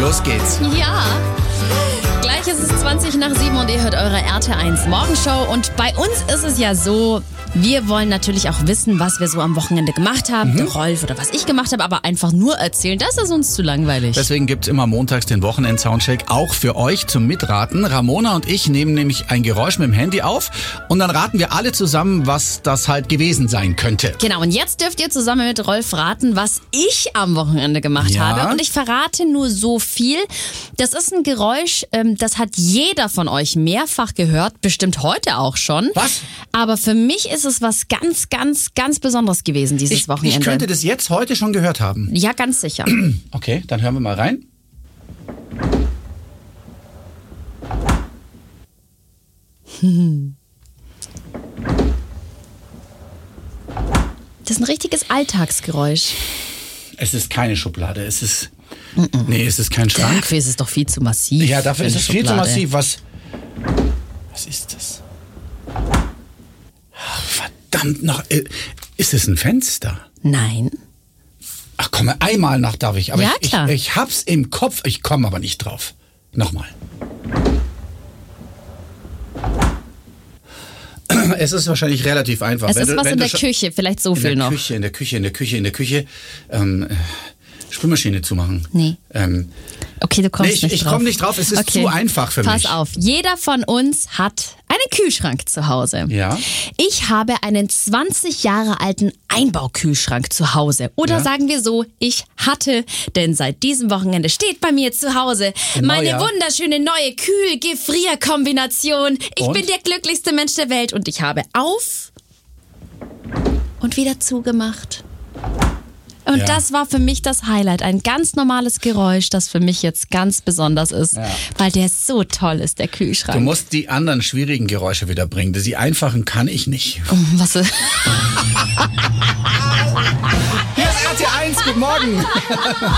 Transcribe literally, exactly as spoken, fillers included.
Los geht's. Ja. Gleich ist es zwanzig nach sieben und ihr hört eure R T eins Morgenshow. Und bei uns ist es ja so, wir wollen natürlich auch wissen, was wir so am Wochenende gemacht haben. Mhm. Der Rolf oder was ich gemacht habe, aber einfach nur erzählen, das ist uns zu langweilig. Deswegen gibt's immer montags den Wochenend-Soundcheck auch für euch zum Mitraten. Ramona und ich nehmen nämlich ein Geräusch mit dem Handy auf und dann raten wir alle zusammen, was das halt gewesen sein könnte. Genau, und jetzt dürft ihr zusammen mit Rolf raten, was ich am Wochenende gemacht Ja. habe. Und ich verrate nur so viel. Das ist ein Geräusch, ähm, das hat jeder von euch mehrfach gehört, bestimmt heute auch schon. Was? Aber für mich ist es was ganz, ganz, ganz Besonderes gewesen dieses Ich, Wochenende. ich könnte das jetzt heute schon gehört haben. Ja, ganz sicher. Okay, dann hören wir mal rein. Das ist ein richtiges Alltagsgeräusch. Es ist keine Schublade, es ist... Nee, es ist kein Schrank. Dafür ist es doch viel zu massiv. Ja, dafür für ist eine es viel zu Schublade. massiv. Was... Was ist das? Ach, verdammt noch... äh, Ist es ein Fenster? Nein. Ach komm, einmal nach darf ich. Aber Ja, ich, klar. ich, ich hab's im Kopf, ich komme aber nicht drauf. Nochmal. Es ist wahrscheinlich relativ einfach. Es Wenn ist du- was wenn in du der schon- Küche, vielleicht so In viel der noch. Küche, in der Küche, in der Küche, in der Küche. Ähm, äh, Spülmaschine zumachen. Nee. Ähm, Okay, du kommst Nee, ich- nicht ich drauf. komm nicht drauf, es ist okay. zu einfach für Pass mich. auf, jeder von uns hat einen Kühlschrank zu Hause. Ja. Ich habe einen zwanzig Jahre alten Einbaukühlschrank zu Hause. Oder Ja. sagen wir so, ich hatte, denn seit diesem Wochenende steht bei mir zu Hause Ein meine neuer. wunderschöne neue Kühl-Gefrier-Kombination. Ich Und? bin der glücklichste Mensch der Welt und ich habe auf und wieder zugemacht. Und Ja. das war für mich das Highlight. Ein ganz normales Geräusch, das für mich jetzt ganz besonders ist, Ja. weil der so toll ist, der Kühlschrank. Du musst die anderen schwierigen Geräusche wieder bringen. Die einfachen kann ich nicht. Was, Hier ist R T eins, guten Morgen.